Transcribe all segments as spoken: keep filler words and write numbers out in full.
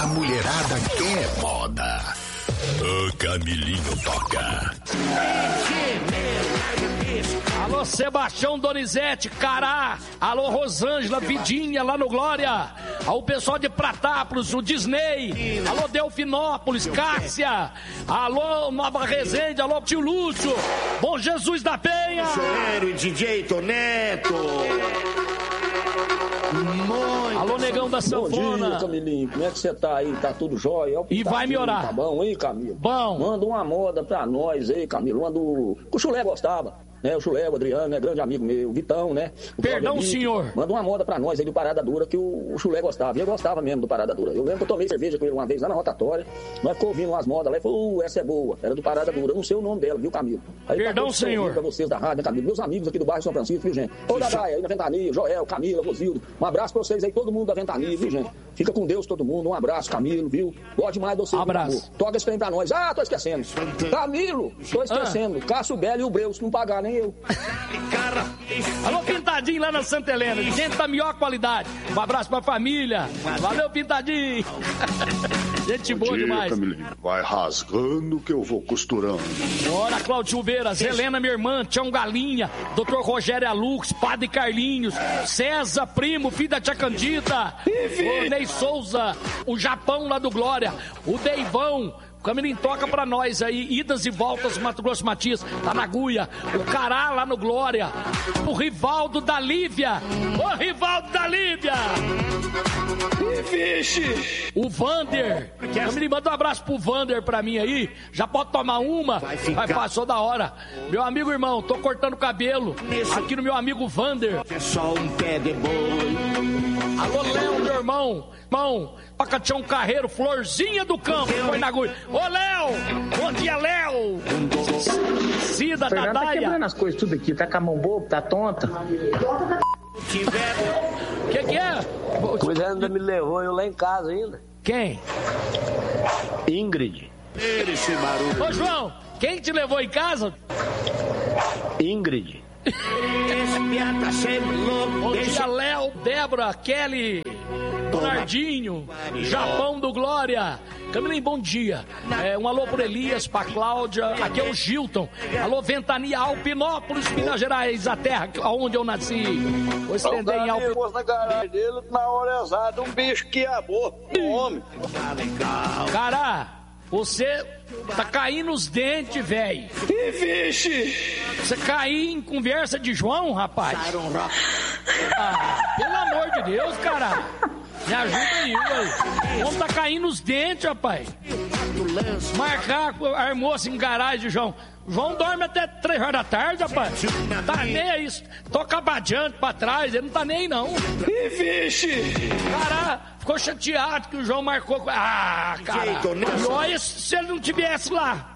mulherada quer moda. O Camilinho toca. Alô, Sebastião Donizete, Cará. Alô, Rosângela, Vidinha, lá no Glória. Ao pessoal de Pratápolis, o Disney. Alô, Delfinópolis, Cássia. Alô, Nova Resende. Alô, tio Lúcio. Bom Jesus da Penha. Sério, D J Toneto. Muito Alô, negão da sanfona. Bom dia, Camilinho. Como é que você tá aí? Tá tudo jóia? E tá vai aqui, melhorar. Tá bom, hein, Camilo? Bom. Manda uma moda pra nós aí, Camilo. Manda o... O Chulé gostava. Né, o Chulé, o Adriano, é grande amigo meu, o Vitão, né? O Perdão, Henrique. senhor. Manda uma moda pra nós aí do Parada Dura, que o, o Chulé gostava. E eu gostava mesmo do Parada Dura. Eu lembro que eu tomei cerveja com ele uma vez lá na rotatória. Nós ficou ouvindo umas modas lá e falou, uh, essa é boa. Era do Parada Dura. Eu não sei o nome dela, viu, Camilo? Aí, Perdão, tá senhor. Pra vocês da rádio, né, Camilo? Meus amigos aqui do bairro São Francisco, viu, gente? Ô, Dadaia, aí na Ventania, Joel, Camila, Rosildo. Um abraço pra vocês aí, todo mundo da Ventania, viu, gente? Fica com Deus, todo mundo. Um abraço, Camilo, viu? Gosto demais de vocês. Um abraço. Toca esse trem pra nós. Ah, tô esquecendo. Camilo, tô esquecendo. Ah. Cássio Belo e o Breu, se não pagar, nem eu. Cara. Alô, Pintadinho lá na Santa Helena, gente da melhor qualidade. Um abraço pra família. Valeu, Pintadinho. Gente boa dia, demais. Camilinho. Vai rasgando que eu vou costurando. Bora, Cláudio Silveiras, Helena, minha irmã, Tião Galinha, doutor Rogério Alux, Padre Carlinhos, César Primo, filho da Tia Candida, o Ney Souza, o Japão lá do Glória, o Deivão. O Camilinho toca pra nós aí, idas e voltas, Mato Grosso Matias, lá na Guia, o Cará lá no Glória, o Rivaldo da Lívia, o Rivaldo da Lívia, vixe, o Vander, Camilinho, manda um abraço pro Vander pra mim aí, já pode tomar uma, vai, vai passou da hora, meu amigo irmão, tô cortando o cabelo, aqui no meu amigo Vander, é só um pé de boi. Alô, Léo, meu irmão, irmão, Pacatião Carreiro, Florzinha do Campo, foi na Guia. Ô, Léo! Bom dia, Léo! Cida, Fernando tá Dadaia. quebrando as coisas tudo aqui, tá com a mão boba, tá tonta. O que que é? Pois ainda me levou eu lá em casa ainda. Quem? Ingrid. Esse barulho. Ô, João, quem te levou em casa? Ingrid. Bom dia, Léo, Débora, Kelly, Donardinho, Japão do Glória. Camilinho, bom dia. É, um alô pro Elias, pra Cláudia. Aqui é o Gilton. Alô, Ventania, Alpinópolis, Minas Gerais, a terra onde eu nasci. Vou estender em Alpinópolis. na garagem dele, na hora exata, um bicho que amou, um homem. Cará, você tá caindo os dentes, velho. Que vixe! Você cair em conversa de João, rapaz? Ah, pelo amor de Deus, cara. Me ajuda aí, velho. O homem tá caindo os dentes, rapaz. Marcar, armou assim em garagem de João. João dorme até três horas da tarde, rapaz. Tá nem aí. Toca badiante pra trás, ele não tá nem aí, não. Que vixe! Cara, ficou chateado que o João marcou. Ah, cara. E olha se ele não tivesse lá.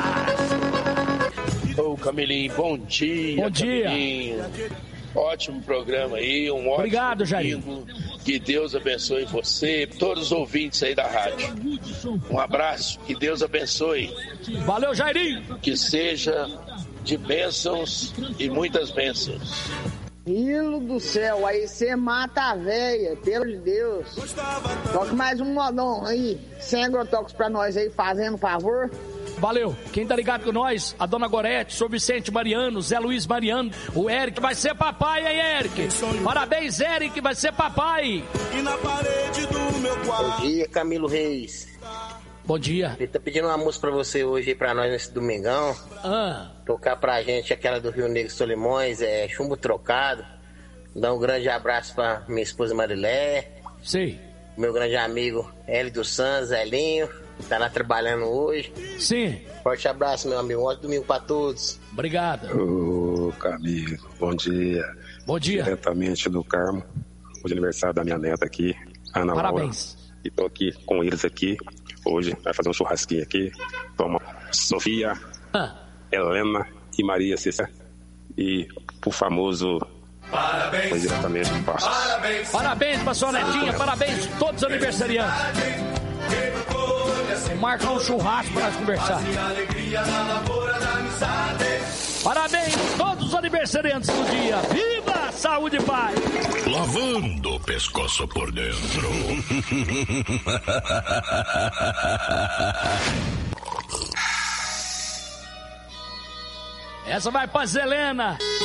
Ô, Camilinho, bom dia. Bom dia. Camilinho. Ótimo programa aí, um ótimo Obrigado, Jair. Que Deus abençoe você, todos os ouvintes aí da rádio. Um abraço, que Deus abençoe. Valeu, Jairinho. Que seja de bênçãos e muitas bênçãos. Filho do céu, aí você mata a véia, pelo de Deus. Toque mais um modão aí, sem agrotóxicos pra nós aí, fazendo favor. Valeu. Quem tá ligado com nós? A dona Gorete, Sr. Vicente Mariano, Zé Luiz Mariano, o Eric vai ser papai, hein, Eric? Parabéns, Eric, vai ser papai. E na parede do meu quarto. Bom dia, Camilo Reis. Bom dia. Ele tá pedindo uma música pra você hoje aí pra nós nesse domingão. Ah. Tocar pra gente aquela do Rio Negro Solimões, é Chumbo Trocado. Dar um grande abraço pra minha esposa Marilé. Sim. Meu grande amigo Hélio dos Santos, Elinho. Tá lá trabalhando hoje. Sim. Forte abraço, meu amigo. Um ótimo domingo pra todos. Obrigado. Ô, Camilo, bom dia. Bom dia. Diretamente do Carmo. Hoje é aniversário da minha neta aqui, Ana Laura. Parabéns. E tô aqui com eles aqui. Hoje vai fazer um churrasquinho aqui. Toma Sofia, ah. Helena e Maria Cícera. E o famoso... Parabéns. Diretamente do Passo. Parabéns. Parabéns pra sua netinha. Parabéns a todos os aniversariantes. marcar um churrasco pra nós conversar. Parabéns a todos os aniversariantes do dia. Viva! Saúde e paz! Lavando o pescoço por dentro. Essa vai pra Zelena.